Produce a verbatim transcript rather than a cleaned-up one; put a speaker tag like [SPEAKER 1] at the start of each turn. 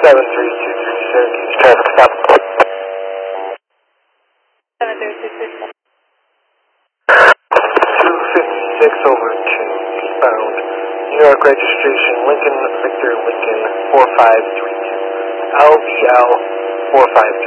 [SPEAKER 1] seven three two three, Syracuse traffic stop.
[SPEAKER 2] seven three two three.
[SPEAKER 1] two fifty-six over two, eastbound. New York registration, Lincoln Victor Lincoln four five three two. L V L four five three two.